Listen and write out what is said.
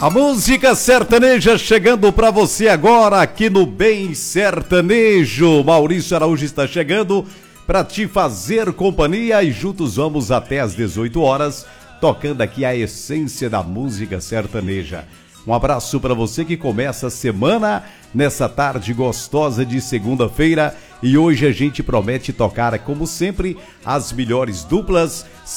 A música sertaneja chegando pra você agora aqui no Bem Sertanejo. Maurício Araújo está chegando pra te fazer companhia e juntos vamos até às 18 horas, tocando aqui a essência da música sertaneja. Um abraço pra você que começa a semana nessa tarde gostosa de segunda-feira e hoje a gente promete tocar, como sempre, as melhores duplas